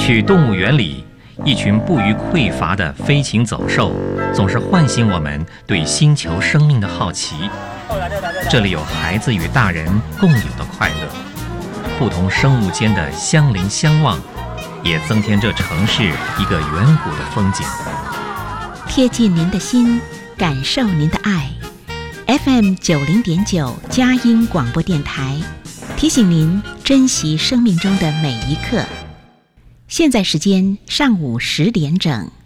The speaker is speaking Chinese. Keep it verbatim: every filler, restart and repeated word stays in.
去动物园里，一群不虞匮乏的飞禽走兽，总是唤醒我们对星球生命的好奇。这里有孩子与大人共有的快乐，不同生物间的相邻相望，也增添这城市一个远古的风景。 贴近您的心，感受您的爱。F M 九零点九佳音广播电台，提醒您珍惜生命中的每一刻。现在时间上午十点整。